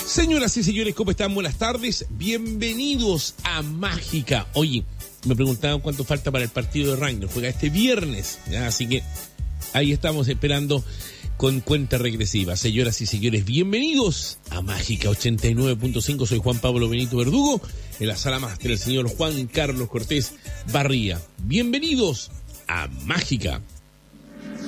Señoras y señores, ¿cómo están? Buenas tardes. Bienvenidos a Mágica. Oye, me preguntaban cuánto falta para el partido de Rangers. Juega este viernes, ¿ya? Así que ahí estamos esperando con cuenta regresiva. Señoras y señores, bienvenidos a Mágica 89.5. Soy Juan Pablo Benito Verdugo. En la sala máster, el señor Juan Carlos Cortés Barría. Bienvenidos a Mágica.